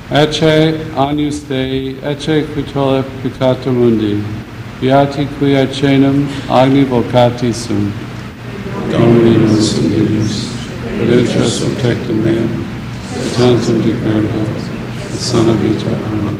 Ecce agnus Dei, ecce qui tollet peccata mundi, beati qui acenum agni vocati sum. Domini non sindius, redentor subtectum meum, et tantum decurgo, et sana vita. Amen.